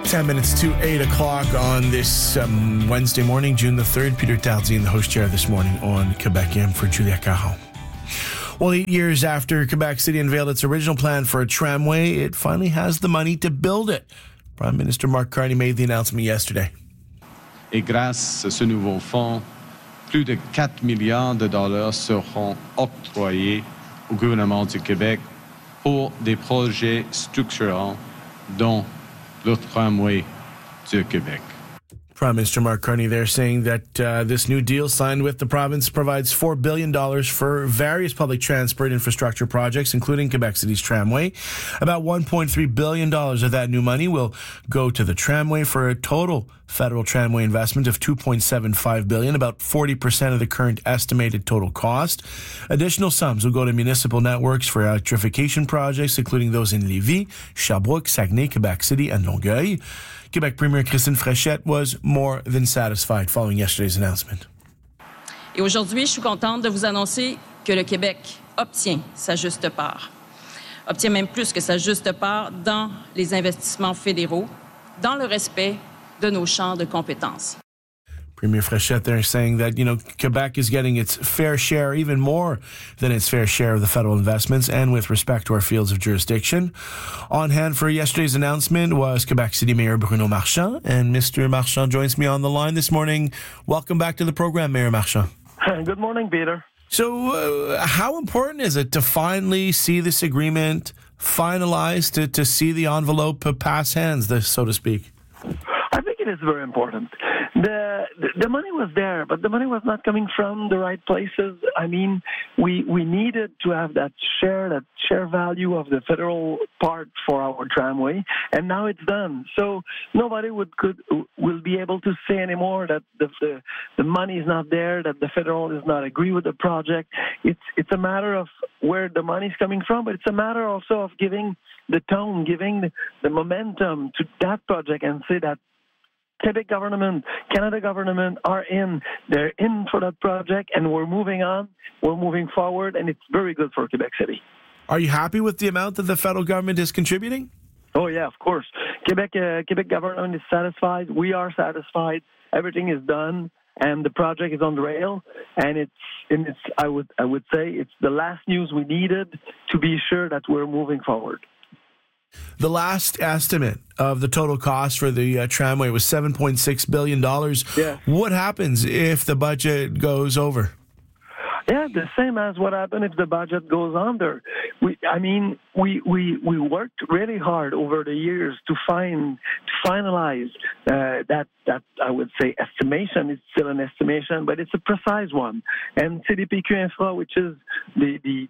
10 minutes to 8 o'clock on this Wednesday morning, June the 3rd. Peter Tardy in the host chair this morning on Quebec AM for Julia Caron. Well, 8 years after Quebec City unveiled its original plan for a tramway, it finally has the money to build it. Prime Minister Mark Carney made the announcement yesterday. Et grâce à ce nouveau fonds, plus de 4 milliards de dollars seront octroyés au gouvernement du Québec pour des projets structurants, dont le tramway du Québec. Prime Minister Mark Carney there saying that this new deal signed with the province provides $4 billion for various public transport infrastructure projects, including Quebec City's tramway. About $1.3 billion of that new money will go to the tramway for a total federal tramway investment of $2.75 billion, about 40% of the current estimated total cost. Additional sums will go to municipal networks for electrification projects, including those in Lévis, Sherbrooke, Saguenay, Quebec City, and Longueuil. Quebec Premier Christine Fréchette was more than satisfied following yesterday's announcement. Et aujourd'hui, je suis contente de vous annoncer que le Québec obtient sa juste part. Obtient même plus que sa juste part dans les investissements fédéraux, dans le respect de nos champs de compétences. Premier Fréchette there saying that, Quebec is getting its fair share, even more than its fair share of the federal investments, and with respect to our fields of jurisdiction. On hand for yesterday's announcement was Quebec City Mayor Bruno Marchand, and Mr. Marchand joins me on the line this morning. Welcome back to the program, Mayor Marchand. Good morning, Peter. So how important is it to finally see this agreement finalized, to see the envelope pass hands, so to speak? I think it is very important. The money was there, but the money was not coming from the right places. I mean, we needed to have that share value of the federal part for our tramway, and now it's done. So nobody will be able to say anymore that the money is not there, that the federal does not agree with the project. It's a matter of where the money is coming from, but it's a matter also of giving the tone, giving the momentum to that project, and say that Quebec government, Canada government they're in for that project, and we're moving on, we're moving forward, and it's very good for Quebec City. Are you happy with the amount that the federal government is contributing? Oh yeah, of course. Quebec government is satisfied, we are satisfied, everything is done, and the project is on the rail, and it's I would say it's the last news we needed to be sure that we're moving forward. The last estimate of the total cost for the tramway was $7.6 billion. Yeah. What happens if the budget goes over? Yeah, the same as what happened if the budget goes under. We worked really hard over the years to finalize that I would say estimation. It's still an estimation, but it's a precise one. And CDPQ Infra, which is the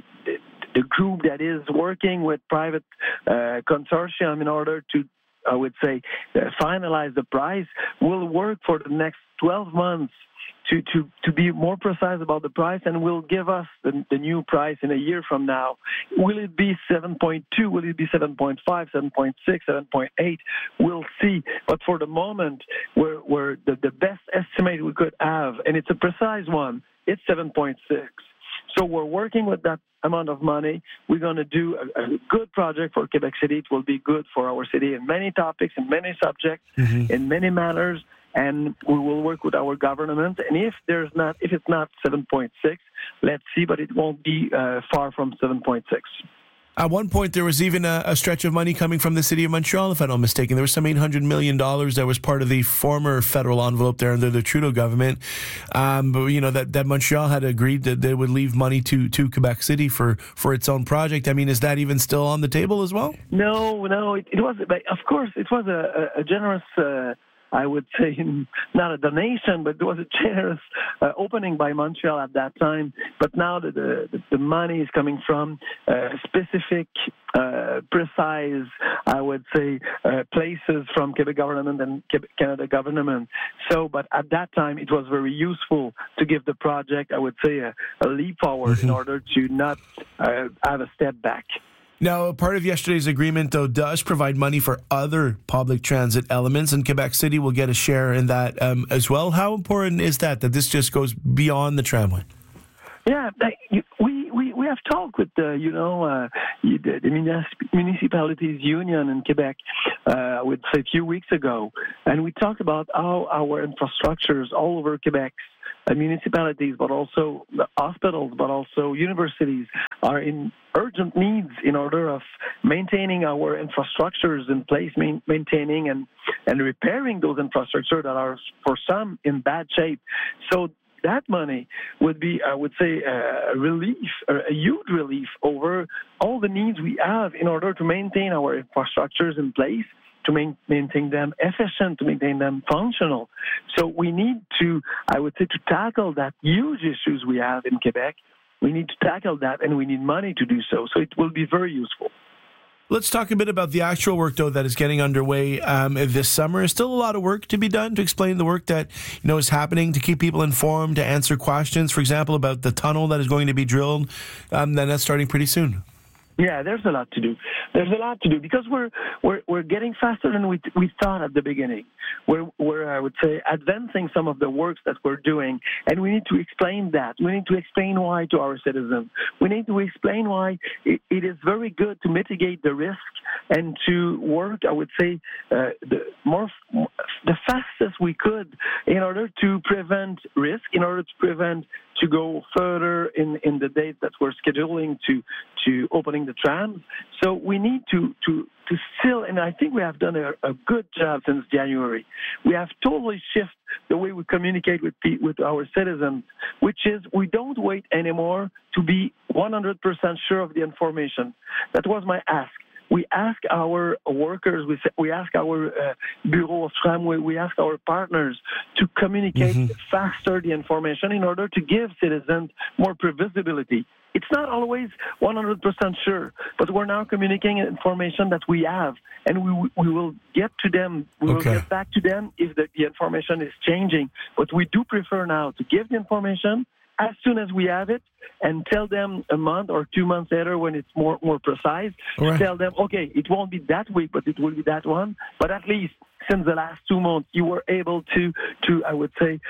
group that is working with private consortium in order to, I would say, finalize the price, will work for the next 12 months to be more precise about the price, and will give us the new price in a year from now. Will it be 7.2? Will it be 7.5, 7.6, 7.8? We'll see. But for the moment, we're the best estimate we could have, and it's a precise one, it's 7.6. So we're working with that amount of money. We're going to do a good project for Quebec City. It will be good for our city in many topics, in many subjects, in many manners, and we will work with our government. And if it's not 7.6, let's see, but it won't be far from 7.6. At one point, there was even a stretch of money coming from the City of Montreal, if I'm not mistaken. There was some $800 million that was part of the former federal envelope there under the Trudeau government. But, that Montreal had agreed that they would leave money to Quebec City for its own project. I mean, is that even still on the table as well? No. It was, of course, it was a generous... I would say not a donation, but it was a generous opening by Montreal at that time. But now the money is coming from specific, precise, I would say, places from Quebec government and Canada government. So, but at that time, it was very useful to give the project, I would say, a leap forward in order to not have a step back. Now, part of yesterday's agreement, though, does provide money for other public transit elements, and Quebec City will get a share in that as well. How important is that this just goes beyond the tramway? Yeah, we have talked with the municipalities union in Quebec, I would say a few weeks ago, and we talked about how our infrastructures all over Quebec, municipalities, but also the hospitals, but also universities, are in urgent needs in order of maintaining our infrastructures in place, maintaining and repairing those infrastructures that are, for some, in bad shape. So that money would be, I would say, a huge relief over all the needs we have in order to maintain our infrastructures in place, to maintain them efficient, to maintain them functional. So we need to, I would say, to tackle that huge issues we have in Quebec. We need to tackle that, and we need money to do so. So it will be very useful. Let's talk a bit about the actual work, though, that is getting underway this summer. There's still a lot of work to be done to explain the work that is happening, to keep people informed, to answer questions, for example, about the tunnel that is going to be drilled. Then that's starting pretty soon. Yeah, there's a lot to do. There's a lot to do because we're getting faster than we thought at the beginning. We're I would say advancing some of the works that we're doing, and we need to explain that. We need to explain why to our citizens. We need to explain why it is very good to mitigate the risk and to work, I would say, the fastest we could in order to prevent risk, in order to go further in the date that we're scheduling to opening the trams. So we need to still, and I think we have done a good job since January. We have totally shifted the way we communicate with our citizens, which is we don't wait anymore to be 100% sure of the information. That was my ask. We ask our workers, we ask our Bureau of Tramway, we ask our partners to communicate faster the information in order to give citizens more previsibility. It's not always 100% sure, but we're now communicating information that we have, and we will get to them. We will get back to them if the information is changing. But we do prefer now to give the information as soon as we have it, and tell them a month or 2 months later when it's more precise. Right. Tell them, okay, it won't be that week, but it will be that one. But at least since the last 2 months, you were able to I would say,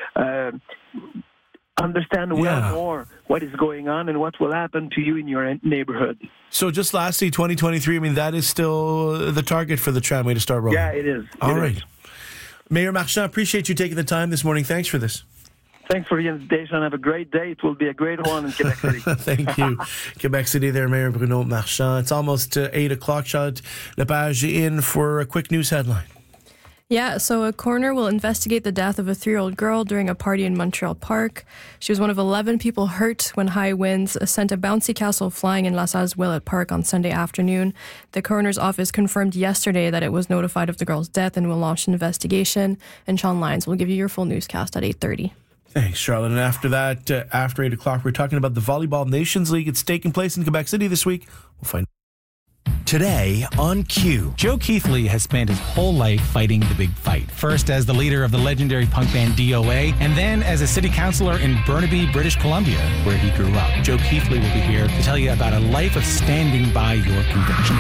understand well more what is going on and what will happen to you in your neighborhood. So just lastly, 2023, I mean, that is still the target for the tramway to start rolling. Yeah, it is. All right. Mayor Marchand, appreciate you taking the time this morning. Thanks for this. Thanks for the invitation. Have a great day. It will be a great one in Quebec City. Thank you. Quebec City there, Mayor Bruno Marchand. It's almost 8 o'clock. Charlotte Lepage in for a quick news headline. Yeah, so a coroner will investigate the death of a 3-year-old girl during a party in Montreal Park. She was one of 11 people hurt when high winds sent a bouncy castle flying in LaSalle's Willett Park on Sunday afternoon. The coroner's office confirmed yesterday that it was notified of the girl's death and will launch an investigation. And Sean Lyons will give you your full newscast at 8:30. Thanks, Charlotte. And after that, after 8 o'clock, we're talking about the Volleyball Nations League. It's taking place in Quebec City this week. We'll find out. Today on Q. Joe Keithley has spent his whole life fighting the big fight. First as the leader of the legendary punk band DOA, and then as a city councillor in Burnaby, British Columbia, where he grew up. Joe Keithley will be here to tell you about a life of standing by your conviction.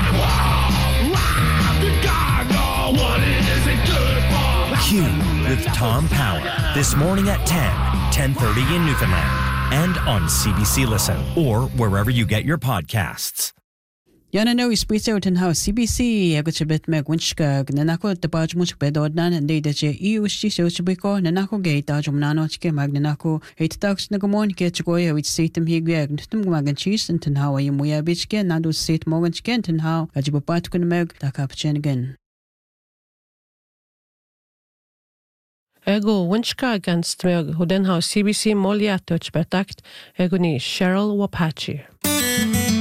Q with Tom Power. This morning at 10:30 in Newfoundland. And on CBC Listen or wherever you get your podcasts. Yana no ispitse utin how CBC agutibet meg winchka nanako tapaj much bedodnan and they that you ushi sochbiko nanako gate ajumnano chike magnanako 8 nagamon ketchoya which seatem higag ntum magan cheese and how you muya bichke nadu seat morgan chicken and how ajibapat kun meg takapchen again. Ego winchka against meg hudenhouse CBC molia touch betakt eguni Cheryl Wapachi.